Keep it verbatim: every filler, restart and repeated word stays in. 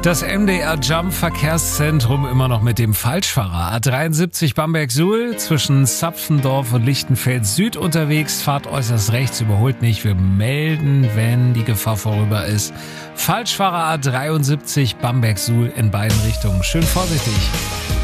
Das M D R Jump Verkehrszentrum immer noch mit dem Falschfahrer. A dreiundsiebzig Bamberg-Suhl zwischen Zapfendorf und Lichtenfeld Süd unterwegs. Fahrt äußerst rechts, überholt nicht. Wir melden, wenn die Gefahr vorüber ist. Falschfahrer A dreiundsiebzig Bamberg-Suhl in beiden Richtungen. Schön vorsichtig.